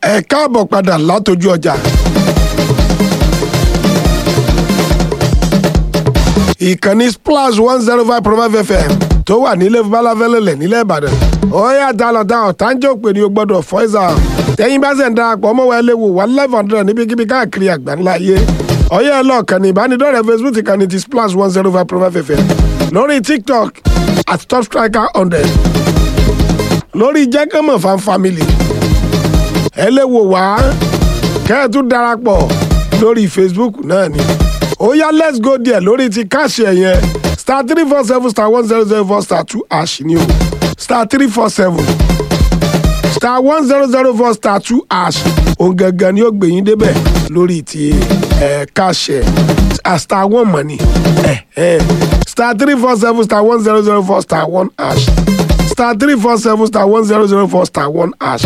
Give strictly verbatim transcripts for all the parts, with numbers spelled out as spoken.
ẹ káàbọ̀ padà látọjú ọjà. ìkànnì splash one zero five point five f m tó wà nílé balafẹ́lẹ́lẹ̀ nílẹ̀ ìbàdàn. ó yà dálọ́dá ọ̀tánjọ́ pé ní o gbọ́dọ̀ fọ́ìsà. tẹ́yìn bá ṣe ń darapọ̀ mọ́ wa léwu one live hundred níbikíbi káàkiri àgbáńlá ayé. ọ̀yẹ́ ẹlọ́ọ̀kan ní ìbánidọ́rẹ̀ẹ́ facebook ìkànnì ti splash one zero five point five f m. lórí tiktok at top striker hundred. lórí jẹ́kẹ́mọ̀ fan family. ẹ lè wò wá kẹ́ẹ̀tún darapọ̀ lórí facebook náà ni. ó yá let's go there lórí ti káàṣì ẹ̀ yẹn star three four seven star one zero zero four star two ash ni o star three four seven star one zero zero four star two ash òun gangan ni ó gbé yín débẹ̀ lórí ti ẹ̀ káàṣì ẹ̀ star one money ẹ̀ ẹ̀ star three four seven star one zero zero four star one ash star three four seven star one zero zero four star one ash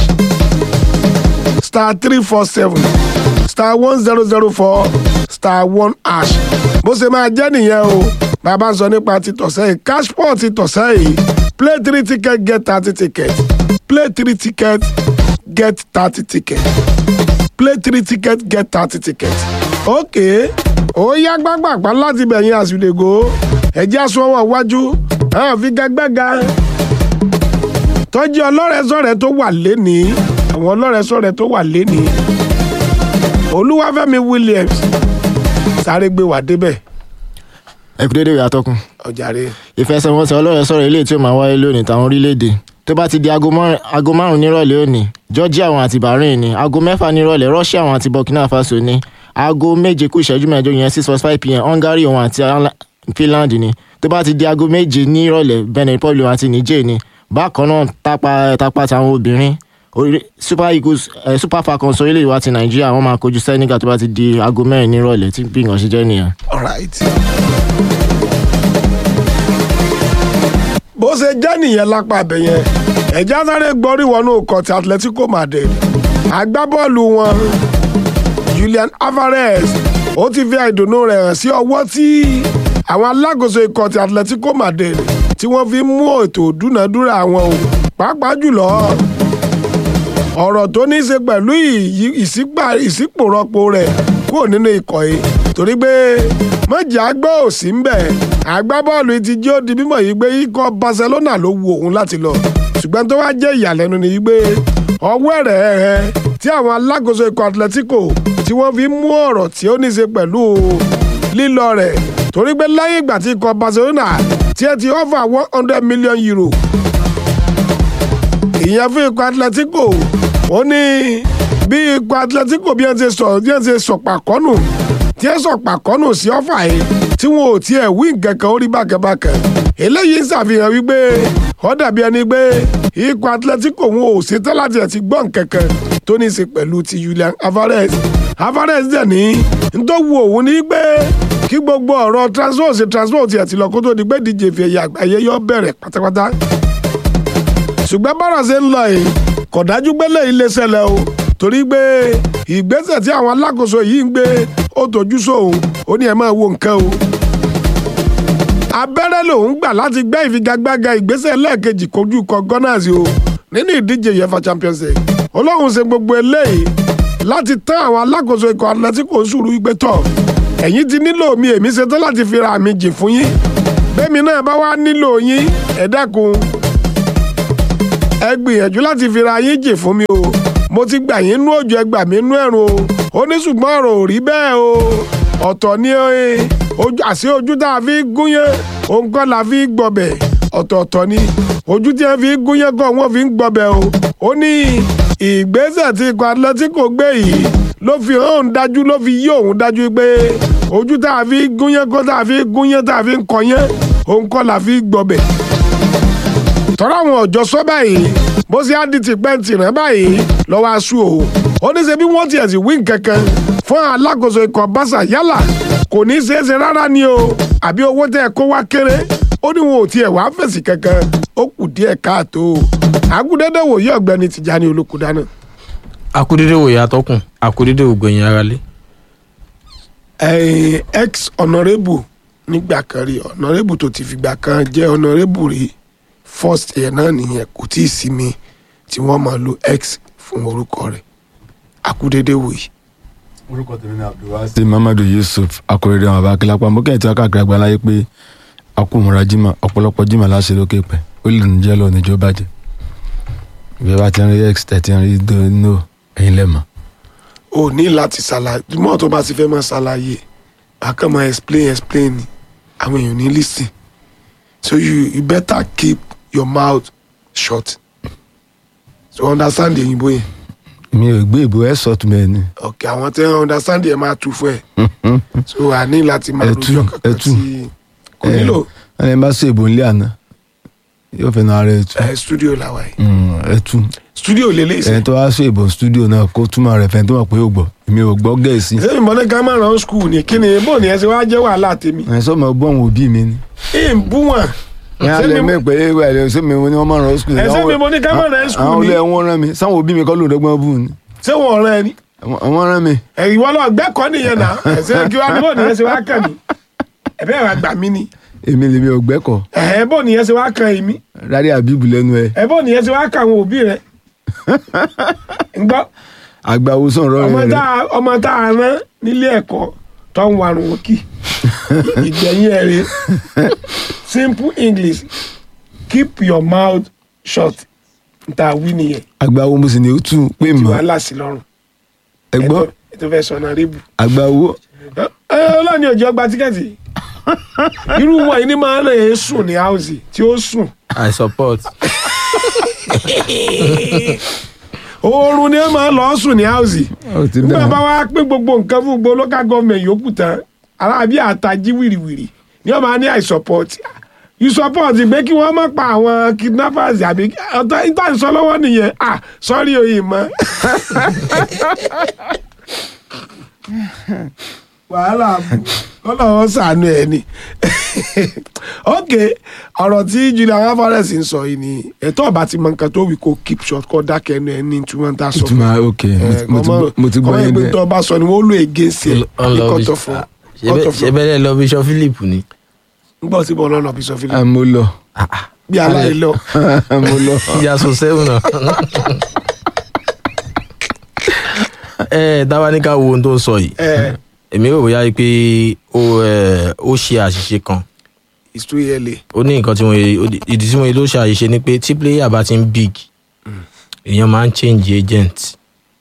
star three four seven star one zero zero four star one ash bó ṣe máa jẹ́ nìyẹn o bàbá sọ nípa ti tọ̀sẹ̀ yìí cashport ti tọ̀sẹ̀ yìí play three ticket get thirty ticket play three ticket get thirty ticket play three ticket get thirty ticket ok ó yá gbàgbàgbà láti bẹ̀yìn àsìlẹ̀gò ẹ̀jẹ̀ aṣọ́wọ́ iwájú àwọn fi gbẹgbẹ́ga tọ́jú ọlọ́rẹ̀ẹ́sọ̀rẹ́ tó wà lénìí àwọn ọlọ́rẹ̀ẹ́sọ̀rẹ́ tó wà lénìí olúwàfẹ́mi williams sáré gbé wà débẹ̀. ẹ kú dédé ìyàtọ̀kùn. ọ̀jàre. ìfẹsẹ̀wọnsẹ̀ ọlọ́rẹ̀ẹ́sọ̀rẹ́ ilé tí ó máa wáyé lónìí táwọn orílẹ̀-èdè tó bá ti di aago márùn-ún nírọ̀lẹ́ òní georgia àwọn àti bahrain ni aago mẹ́fà nírọ̀lẹ́ russia àwọn àti burkina faso ni aago méje kù ìṣẹ́jú mẹ́jọ yẹn six forty five p m hungary àwọn àti finland ni tó bá ti di aago méje nírọ̀lẹ́ benin republic àti niger ni bákan náà tápá tápá táwọn obìnrin super eagles eh, super falcons orílẹ̀-èdè wa ti nàìjíríà wọ́n máa kojú senegal tó bá ti di aago mẹ́rin nírọ̀lẹ́ tí bí nǹkan ṣe jẹ́ nìyẹn. alright. bó ṣe jẹ́ nìyẹn lápá abẹ yẹn ẹ̀já sáré gbọ́rí wọnú ọkọ̀ ti atletico madrid agbábọ́ọ̀lù wọn julian alvarez ó ti fi àìdùnnú rẹ̀ hàn sí ọwọ́ tí àwọn alákòóso ikọ̀ ti atletico madrid tí wọ́n fi mú ètò ìdúnadúrà wọn o pàápàá jùlọ ọ̀rọ̀ tó ní í ṣe pẹ̀lú ìsípòrọ́pò rẹ̀ kúrò nínú ikọ̀ yìí torí pé mọ̀jà gbọ́ òsì ń bẹ̀ agbábọ́ọ̀lù ti jẹ́ ó di mímọ̀ yìí pé ikọ̀ barcelona ló wu òun láti lọ ṣùgbọ́n tó wá jẹ́ ìyàlẹ́nu ni pé ọwọ́ ẹ̀rẹ̀ ẹ̀hẹ́ tí àwọn alákòóso ikọ̀ atletico tí wọ́n fi mú ọ̀rọ̀ tí ó ní í ṣe pẹ̀lú lílọ rẹ̀ torí pé láyé ìgbà tí ikọ̀ barcelona tí ẹ ti offer one hundred million euro ìyẹn fún ikọ̀ atletico ó ní bí ikọ̀ atletico bí ẹ ti sọ bí ẹ ti sọ pàkọ́nù tí ẹ sọ pàkọ́nù sí ọ́fà yìí tí wọn ò tiẹ̀ wí nǹkan kan ó rí bákẹ́bákẹ́ eléyìí ń ṣàfihàn wípé ó dàbí ẹni pé ikọ̀ atletico wọn ò ṣetán láti ẹ̀ ti gbọ́ nǹkan kan tó ní í ṣe pẹ̀lú ti julian alvarez alvarez dẹ̀ ní nítorí òun ní pé kí gbogbo ọ̀rọ̀ transfer ṣe transfer tiẹ̀ ti lọ kó tó di pé díje fi ẹ̀yà àgbáyé yọ bẹ̀rẹ̀ pátápátá ṣùgbọ́n bára ṣe ń lọ yìí kò dájú pé lẹ́yìn lè ṣẹlẹ̀ o torí pé ìgbésẹ̀ tí àwọn alákòóso yìí ń gbé ó tójú sóhun ó ní ẹ máa wo nǹkan o. abẹ́rẹ́ lòun gbà láti gbẹ́ ìfigagbága ìgbésẹ̀ lẹ́ẹ̀kejì kojú kọ gunners o nínú ìdíje uefa champions league olóhùn ṣe gbogbo eléyìí láti tán àwọn alákòóso ikọ̀ atletico sùúrù wípé tọ̀ ẹ̀yin ti nílò mi èmi ṣetán láti fi ra mi jì fún yín bẹ́ẹ̀ mi náà bá wá nílò yín ẹ dákun ẹ gbìyànjú láti fi ra yín jì fún mi o mo ti gbà yín nú òjò ẹ gbà mí nú ẹ̀rùn o ó ní ṣùgbọ́n ọ̀rọ̀ ò rí bẹ́ẹ̀ o ọ̀tọ̀ ni àṣé ojú tá a fi gúnyán òun kọ́ la fi gbọ̀bẹ̀ ọ̀tọ̀ọ̀tọ̀ ni ojú tí ẹ fi gúnyán kọ́ wọ́n fi ń gbọ̀bẹ̀ o ó ní ìgbésẹ̀ tí ikọ̀ atletico gbé yìí ló fi hàn dájú ló fi yí òun dájú pé ojú tá a fi gúnyán kọ́ tá a fi gúnyán tá a fi ń kọyán òun kọ́ la fi gbọ̀bẹ̀ tọ́rọ àwọn ọ̀jọ́ sọ báyìí bó ṣe á di tìpẹ́ǹtì rẹ̀ báyìí lọ́wọ́ aṣọ òun ó ní ṣe bí wọ́n tiẹ̀ sì wí kankan fún alákòóso ikọ̀ báṣà yálà kò ní í ṣeéṣe rárá ni o àbí owó tẹ́ ẹ kó wá kéré ó ní wọn ò tiẹ̀ wá fèsì kankan ó kù díẹ̀ káàtó àkúdédé wòye ọ̀gbẹ́ni Tìjání Olókùdáná. àkúdédé wòye atọ́kùn àkúdédé ògbẹ̀yìn aráalé. ex honourable nígbà kan rí honourable tó ti fìgbà kan jẹ́ honourable rí first yẹn náà nìyẹn kò tí ì sí mi tí wọ́n máa lo x fún orúkọ rẹ̀ àkúdédé wò yìí. orúkọ tèmi ni Abdulwasi Mamadu Yusuf akọrẹdẹ àwọn bàbá akílápá mo kẹ́hìn tí wọ́n káàkiri àgbà láyé pé akúmọ̀ra jimá ọ̀pọ̀lọpọ̀ jimá láṣẹ lókè pẹ̀ ó lè ní jẹ́ lọ níjọ́ bàjẹ́ ìgbẹ́ bá ti ń rí x thirty ń rí no ẹ̀yin lẹ́mọ̀. o ní láti ṣàlàyé mọ́ tó bá ti fẹ́ máa ṣàlàyé àkànmọ́ explain explain ni àwọn èèyàn ní listen so you, you better keep your mouth shut so understand the òyìnbó yẹn. mi ò gbé ìbò ẹ sọ tún ẹ ní. ok àwọn tí wọn understand ẹ máa tu fún ẹ so a ní láti máa rojọ́ kankan tí kò nílò. ẹ bá ṣe ìbò nílé àná yóò fẹ́ náà rẹ tu. ẹ studio làwà yìí. ẹ tu. studio lélẹ̀ ìsìn. ẹ tó wá ṣe ìbò studio náà kó túmọ̀ rẹ̀ fẹ́ tó wà pé ó gbọ́ èmi ò gbọ́ gẹ̀ẹ́sì. ṣé ìmọ̀ ní ká máa ràn school ni kí ni bó ni ẹ ṣe wá jẹ́ wàhálà tèmi. ẹ sọ ma bọ́ àwọn òbí mi ni. ẹ ń bú wọn. ní alẹ́ mi pé ẹ ẹ ṣé mi ni wọ́n máa ràn school. ẹ ṣé mi mo ní ká máa ràn school ni. àwọn olè wọn rán mi sáwọn òbí mi kọ́ ló dọ́gbọ́n bù ni. ṣé wọn ọ̀rẹ́ ẹni. àwọn rán mi. ẹ̀yin wọ́n lọ gbẹ́kọ̀ọ́ nìyẹn náà ẹ̀sẹ̀ kí wọ́n ní bó nìyẹn ṣe wá kàn mí ẹ̀bẹ́ ẹ̀rọ àgbà mi ni. èmi lèmi ò gbẹ́kọ̀. ẹ̀hẹ́ bó nìyẹn ṣe wá kàn èmi. rárá àbíbù lẹ́nu ẹ. ẹ̀ bó nìyẹn ṣe wá kàn àwọn òbí rẹ̀. ń gbọ́. àgbà wo sọ̀rọ̀ rẹ̀ rẹ̀. ọmọ tá a rán nílé ẹ̀kọ́ tó ń warun òkì ìgbẹ̀yìn ẹ̀ rẹ̀ simple English keep your mouth shut nta wí nìyẹn. àgbà wo mo sì ní o tún pé mọ́. ti wàhálà sí lọ́rùn. ẹ gbọ́. ètò fẹ́ sọ̀nà rébù. àgbà wo. ẹ ọlọ́ni òjò gba tíkẹ́ẹ̀tì irú wọn yìí ni máa ń rìn sùn ní house tí ó sùn. I support. oorun ni ẹ máa lọ sùn ní house. nígbà bá wá pín gbogbo nǹkan fún gbogbo local government yòókù tán alábí àtàjí wìrìwìrì ni wọ́n máa ní I support you support pé kí wọ́n má pa àwọn kidnappers àbí ọ̀tọ̀ ìta ìsọ lọ́wọ́ nìyẹn ah sorry oyin mọ́. wàhálà kọ́lọ́wọ́ sànú ẹ̀ ni. ok ọ̀rọ̀ tí Julian Alvarez ń sọ yìí ni ẹ̀tọ́ ọba ti mọ nǹkan tó wí kó keep short kó dákẹ́ ẹnu ẹ̀ ní tí wọ́n ta sọ. ìtumọ̀ ok mo ti gbọ́ yẹn dẹ́. ọmọ ìgbẹ́ tó ọba sọ ni wọ́n lò against ẹ̀ ní kọ́tọ̀ fún. ṣe bẹ́ẹ̀ lọ Bishop Philip ni. ń gbọ́ sí bọ́ọ̀lù ọ̀nà Bishop Philip. mo lọ. bí aláì lọ. mo lọ. ìyá sọ sẹ́wọ̀n náà. ẹ dábàá ní ká wo ohun tó ń sọ yìí èmi rò bóyá pé ó ṣe àṣìṣe kan. it's too early. ó ní nǹkan tí mo ìdí tí mo yẹ ló ṣe àṣìṣe ni pé tí player bá ti ń big èèyàn máa ń change agent.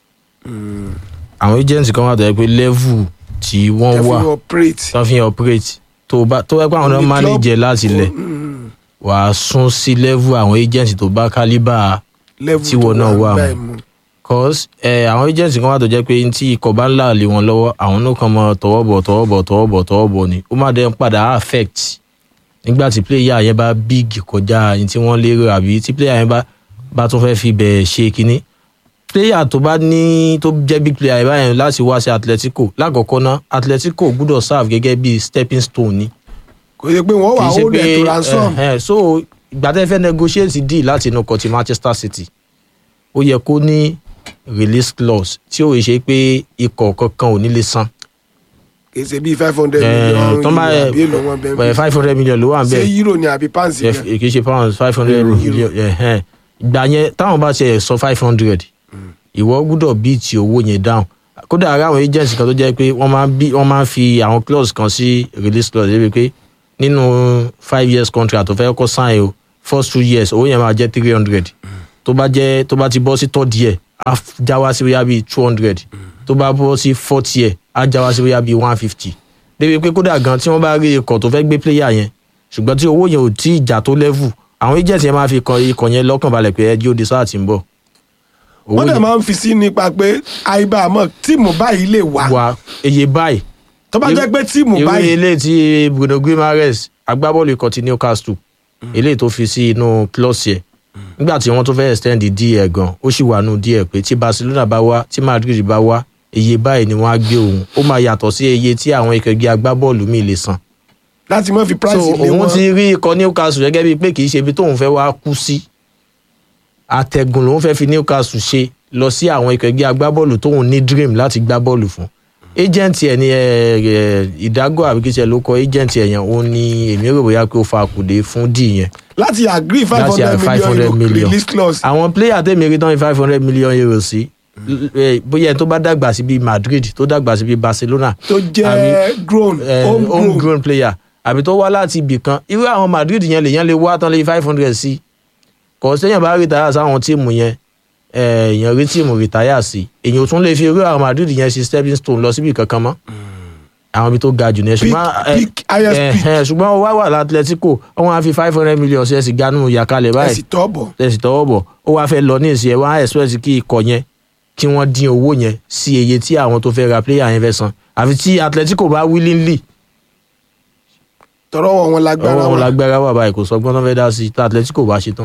àwọn agent kan wà tó yẹ pé level tí wọ́n wà tó fi ń operate tó bá tó yẹ pé àwọn náà manage láti lẹ̀ wà á sún sí level àwọn agent tó bá calibre tí wọ́n náà wà mọ́ cause ẹ àwọn agents kan wà tó jẹ́ pé tí ikọ̀ bá ń là lé wọn lọ́wọ́ àwọn náà kàn mọ́ tọwọ́ bọ̀ tọwọ́ bọ̀ tọwọ́ bọ̀ tọwọ́ bọ̀ ni ó má dé ń padà affect nígbà tí player yẹn bá big kọjá ní tí wọ́n lérò àbí tí player yẹn bá bá tún fẹ́ fi bẹ̀ ṣe kínní player tó bá ní tó jẹ́ big player yẹn báyẹn láti wá sí Atletico lákọ̀ọ́kọ́ ná Atletico gbúdọ̀ serve gẹ́gẹ́ bí stepping stone ni. kò ṣe pé wọ́n wà ó dẹ̀ tó ransom. so ìgbà tẹ́ fẹ́ negotiate deal láti inú kọtí Manchester City ó yẹ kó ní release clause tí ó ṣe pé ikọ̀ kankan ò ní lè san. kì í ṣe bíi five hundred million tó máa ẹ five hundred million ló wà ń bẹ̀. ṣé euro ni àbí pounds yẹn. kì í ṣe pounds five hundred million ìgbà yẹn táwọn bá ṣe sọ five hundred ìwọ gbúdọ̀ bí ti owó yẹn down. kódà ara àwọn agency kan tó jẹ́ pé wọ́n máa bí wọ́n máa fi àwọn clause kan sí release clause débi pé nínú five years contract tó fẹ́ kọ́ sign o first two years owó yẹn máa jẹ́ three hundred tó bá jẹ́ tó bá ti bọ́ sí third year á já wá sí bóyá bíi two hundred tó bá bọ́ sí fourth year á já wá sí bóyá bíi one fifty débi pé kódà gan tí wọ́n bá rí ikọ̀ tó fẹ́ gbé player yẹn ṣùgbọ́n tí owó yẹn ò tí ì jà tó level àwọn agent yẹn máa fi kọ ikọ̀ yẹn lọ́kàn balẹ̀ pé ẹjọ́ de sáà ti ń bọ̀. wọ́n dẹ̀ máa ń fi sí nípa pé àìbá àmọ́ tíìmù báyìí lè wá. wà iye báyìí. tó bá jẹ́ pé tíìmù báyìí. ìwé ilé tí Bruno Guimaraes agbábọ́ọ̀lù ikọ̀ ti Newcastle eléyìí tó fi sí inú clause yẹn nígbà tí wọ́n tó fẹ́ extend díẹ̀ gan ó sì wà nù díẹ̀ pé tí Barcelona bá wá tí Madrid bá wá iye báyìí ni wọ́n á gbé òun ó máa yàtọ̀ sí iye tí àwọn ìkẹgbẹ́ agbábọ́ọ̀lù míì lè san. láti mọ́ fi price lé wọn. so òun ti rí ikọ̀ Newcastle gẹ́gẹ́ bíi pé kì í ṣe ibi tóun fẹ́ wá kú sí àtẹ̀gùn lòun fẹ́ fi Newcastle ṣe lọ sí àwọn ìkẹgbẹ́ agbábọ́ọ̀lù tóun ní dream láti gbá bọ́ọ̀lù fún agent ẹ̀ ní ìdágọ́ àbí kí ṣe ló kọ agent ẹ̀ yẹn òun ni èmi rò bóyá pé ó fa àkùdé fún d yẹn. láti agree five hundred million euro release clause. àwọn player tẹ̀mí rí tán ní five hundred million euro sí bóyá tó bá dàgbà sí bíi Madrid tó dàgbà sí bíi Barcelona tó jẹ́ grown home grown player àbí tó wá láti ibì kan irú àwọn Madrid yẹn lèyàn lè wá tán lé five hundred sí kò sẹ́yìn bá rìtáyà sáwọn tíìmù yẹn èèyàn rí tíìmù rìtáyà sí èèyàn tún lè fi irú àwọn Madrid yẹn ṣe stepping stone lọ síbi kankan mọ́ àwọn ibi tó ga jù ní ṣùgbọ́n ṣùgbọ́n ó wá wà l'Atletico wọ́n á fi five hundred million ṣe ẹ̀sìn ganu yàkalẹ̀ báyìí ẹ̀sìn tọ́wọ́ ẹ̀sìn tọ́wọ́ bọ̀ ó wá fẹ́ lọ ní ìsìn ẹ̀ wọ́n á expect kí ikọ̀ yẹn kí wọ́n dín owó yẹn sí iye tí àwọn tó fẹ́ ra player yẹn fẹ́ san àfi tí Atletico bá willingly tọrọ wọn lágbára wọn lágbára wà báyìí kò sọgbọ́n tó fẹ́ dá sí tí Atletico bá ṣe tán.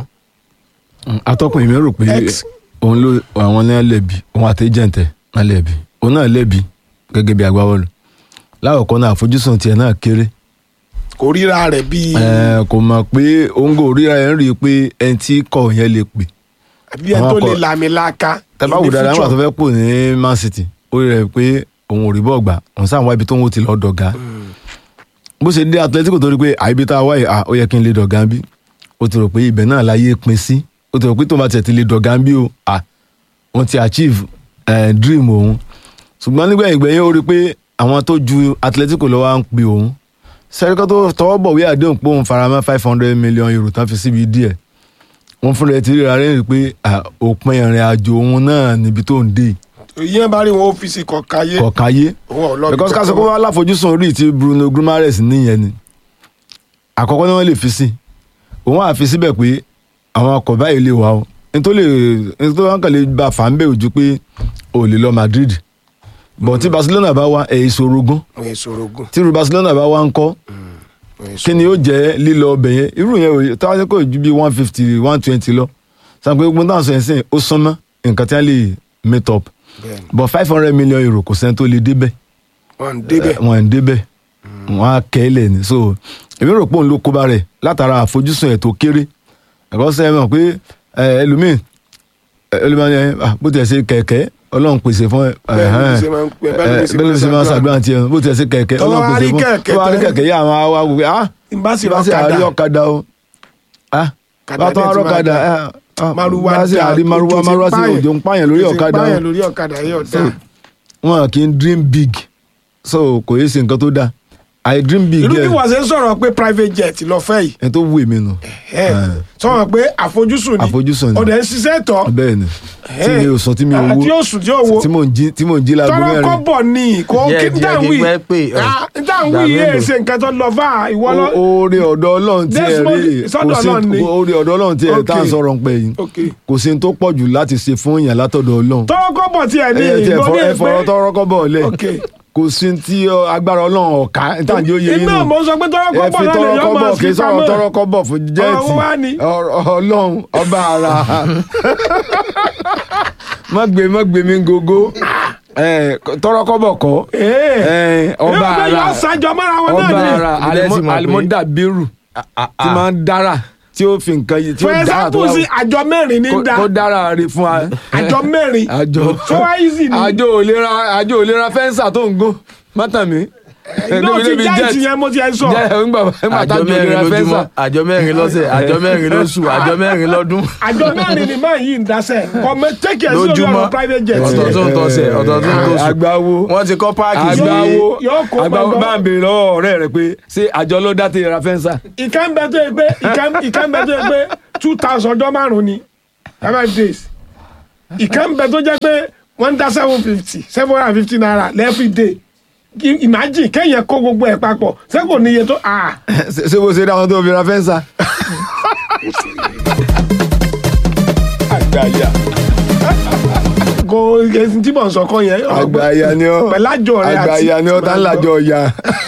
atọ́kùn ìmọ̀ rò pé òun ló àwọn náà lẹ́bi òun àti jẹ̀ǹtẹ̀ náà lẹ́bi òun náà lẹ́bi gẹ́gẹ́ bí agbábọ́ọ̀lù láwọ̀kọ́ náà àfojúsùn tiẹ̀ náà kéré. kò ríra rẹ̀ bíi. ẹ kò mọ̀ pé òun kò ríra ẹ̀ ń rí i pé ẹni tí kọ̀ yẹn lè pè. àbí ẹni tó lè làmì láka. tẹ́lá wò dáadáa nígbà tó fẹ́ pò ní Man City ó rí rẹ̀ pé òun ò rí bọ́ọ̀ gbà òun sáà wá ibi tó ń wò ti lọ́ọ́ dọ̀gá. bó ṣe dé Atletico tó rí pé àìbí tá a wáyé ó yẹ kí n lè dọ̀gá bí ó ti rò pé ibẹ̀ náà láyé pin sí ó ti rò pé tó bá tiẹ̀ ti lè dọ̀gá bí ó wọ́n ti achieve dream òun ṣùgbọ́n nígbà ìgbẹ̀yìn ó rí pé àwọn tó ju Atletico lọ́wọ́ ń pe òun sẹ́ríkọ́ tó tọwọ́ bọ̀ wí àdéhùn pé òun faramọ́ five hundred million euro tán fi síbi díẹ̀ wọ́n fún rẹ̀ ti ríra rẹ̀ rí pé òpin ìrìn àjò òun náà níbi tó ń dé. ìyẹn bá rí wọn ọ́fíìsì kọ̀ọ̀káyé. kọ̀ọ̀káyé because ká sọ pé wọ́n aláfojúsùn rí ti Bruno Guimaraes níyẹn ni àkọ́kọ́ ni wọ́n lè fi sí òun á fi síbẹ̀ pé àwọn ọkọ̀ báyìí lè wà ó nítorí wọn kàn lè ba fàǹbẹ̀ ojú pé ò lè lọ Madrid bọ̀ tí Barcelona bá wá ẹ̀ ìṣòrogún tí Barcelona bá wá ń kọ́ kí ni ó jẹ́ lílọ ọbẹ̀ yẹn irú yẹn táwọn ṣe kò ju bí one fifty one twenty lọ sàn pé gbogbo náà sọ yẹn sìn ó súnmọ́ nǹkan tí wọ́n lè meet up but five hundred million euro kò sẹ́ni tó lè débẹ̀ wọ́n ń débẹ̀ wọ́n á kẹ́ ẹ́ lẹ̀ ní so èmi rò pé òun ló kóbá rẹ̀ látara àfojúsùn ẹ̀ tó kéré ẹ̀kọ́ sẹ́yìn mọ̀ pé ẹlòmíì ẹlòmíì bó ti ẹ̀ ṣe kẹ̀kẹ́ Ọlọ́run pèsè fún ẹ bẹ́ẹ̀ ló ṣe máa ń ṣàdúrà tiẹ̀ bó ti ẹ̀ ṣe kẹ̀kẹ́ Ọlọ́run pèsè fún tó wá rí kẹ̀kẹ́ yà máa wá wò pé ah ìbáṣe àrí ọ̀kadà o ah bá tó àrọ́ ọ̀kadà ìbáṣe àrí maruwa maruwa sí òjò ń pààyàn lórí ọ̀kadà o wọn kì í dream big so kò yé ṣe nǹkan tó dáa I dream big. irú bí wàá ṣe ń sọ̀rọ̀ pé private jet lọ fẹ́ yìí. ẹ tó wù mí nù. sọ̀rọ̀ pé àfojúsùn ni àfojúsùn ni ọ̀dẹ̀ ń ṣiṣẹ́ tọ̀. bẹ́ẹ̀ ni tí mi ò sùn tí mi ò wo tí yóò sùn tí yóò wo tí mò ń jí tí mò ń jí láago mẹ́rin. tọ́rọ kọ́bọ̀ ni kò kí dáwì dáwì yé ṣe nǹkan tó lọ fà ìwọ lọ. oore ọ̀dọ̀ Ọlọ́run tí ẹ rí oore ọ̀dọ̀ Ọlọ́run tí ẹ tá à ń sọ̀rọ̀ pé yìí kò sí ní tó pọ̀ jù láti ṣe fún èèyàn látọ̀dọ̀ Ọlọ́run. tọ́rọ kọ́bọ̀ tí ẹ ní ìgbọ́n ẹ fọ̀rọ̀ tọ́rọ kọ́bọ̀ lẹ̀ kò sí ti agbára Ọlọ́run ọ̀ka ìtàjì oyè yìí nù. iná mo sọ pé tọrọ kọ́bọ̀ náà lè yọ máa fi pamọ́. kì í sọ̀rọ̀ tọrọ kọ́bọ̀ fún jẹ́ẹ̀tì Ọlọ́run ọba ara má gbé má gbé mi gogo tọrọ kọ́bọ̀ kọ́ ọba ara ọba ara alimọdabiru tí máa ń dára tí ó fi nǹkan yìí tí ó dára tó wà. fẹsẹ̀ kù sí àjọ mẹ́rin ní dá. kó dára rí fún wa. àjọ mẹ́rin. àjọ tó wá easy ni. àjọ òlera àjọ òlera fẹ́ǹsà tó ń gún mọ́tàmí. inú ti jẹ́ ìtìyẹn mo ti ẹ sọ. jẹ́ ń gbà àjọ mẹ́rin lójúmọ́ àjọ mẹ́rin lọ́sẹ̀ àjọ mẹ́rin lóṣù àjọ mẹ́rin lọ́dún. àjọ mẹ́rin ni máa yí ń dasẹ̀ kọ́mẹ tẹ́kẹ̀ sí orí ọ̀rọ̀ private jet. ọ̀tọ̀tún tọ̀sẹ̀ ọ̀tọ̀tún tóṣù. àgbáwo wọ́n ti kọ́ páàkì sí. àgbáwo àgbáwo máa ń béèrè lọ́wọ́ ọ̀rẹ́ rẹ̀ pé ṣé àjọ ló dá tẹ̀yẹ̀ra fẹ́ǹsà. ìkànnbẹ tó yẹ pé ìkànnbẹ tó yẹ pé two thousand ọjọ́ márùn-ún ni five days ìkànnbẹ tó jẹ́ pé wọ́n ń dá seven fifty seven hundred and fifty naira every day imagine kéèyàn kó gbogbo ẹ̀ papọ̀ ṣé kò níye tó. ṣé bó ṣe dáhùn tó fi ra fẹ́ǹsà. àgbàyà. kò èsì tí mò ń sọkọ yẹn. àgbàyà ni ọ pẹ̀lájọ rẹ àti àgbàyà ni ọ tá ń làjọ ọ̀yà.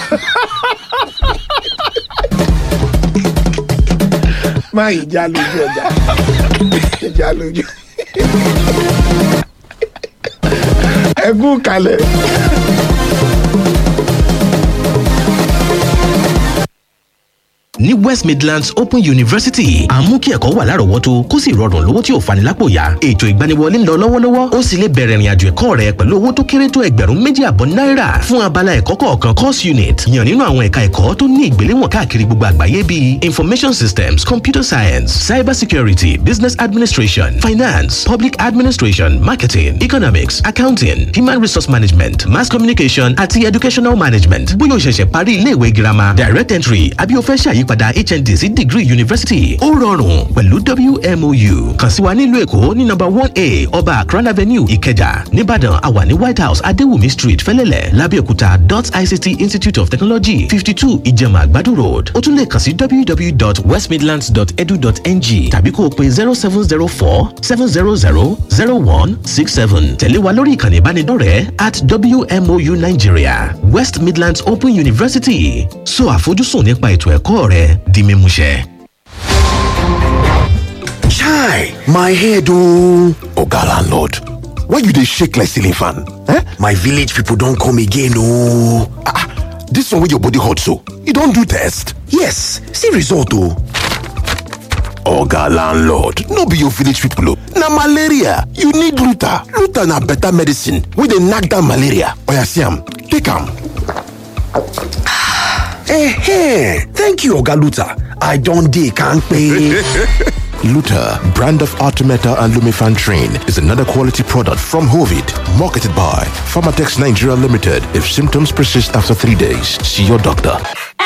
má ìjà lójú ọjà ìjà lójú. ẹgún kalẹ̀. ní West Midlands Open University àmú kí ẹ̀kọ́ wà lárọ̀ọ́wọ́tó kó sì rọrùn lówó tí ò fani lápò ya. Ètò ìgbaniwọlé ń lọ lọ́wọ́lọ́wọ́ ó sì lè bẹ̀rẹ̀ ìrìnàjò ẹ̀kọ́ rẹ pẹ̀lú owó tó kéré tó ẹgbẹ̀rún méjì àbọ̀ náírà fún abala ẹ̀kọ́ kọ̀ọ̀kan course unit yàn nínú àwọn ẹ̀ka ẹ̀kọ́ tó ní ìgbéléwọ̀n káàkiri gbogbo àgbáyé bíi information systems, computer science, cyber security, business administration, finance, public administration, marketing, economics, accounting, human resource management, mass communication àti educational management. Bóyá o ṣẹ̀ṣẹ̀ parí ilé ìwé girama direct entry àbí o fẹ́ ṣàyípadà H N D sí degree university ó rọrùn pẹ̀lú W M O U. Kàn sí wa nílùú Èkó ní number one A Ọba Akran Avenue Ìkẹjà. Nìbàdàn àwa ní White House Adéwùmí Street Fẹ́lẹ́lẹ̀ Lábẹ́òkúta dot I C T Institute of Technology fifty two Ìjẹ̀mà Àgbàdo Road. O tún lè kàn sí w w w dot west midlands dot e d u dot n g tàbí kó o pe zero seven zero four seven zero zero zero one six seven. Tẹ̀lé wa lórí ìkànnì ìbánidọ́rẹ̀ẹ́ at W M O U Nigeria. West Midlands Open University. So àfojúsùn nípa ètò ẹ̀kọ́ rẹ di mímúṣẹ. Chai, my head ooo. Oga landlord, why you dey shake like ceiling fan? Eh? My village people don come again ooo. Ah, this one wey your body hot so, you don do test? Yes, see result o. Oga landlord, no be your village people o. Na malaria, you need Luta. Luta na better medicine wey dey knack down malaria. Oya see am, take am. Eh, thank you Oga Luta. I don dey kampe. Luta, brand of Artemeta and Lumefantrine, is another quality product from Hovid, marketed by Pharmatex Nigeria Limited. If symptoms persist after three days, see your doctor.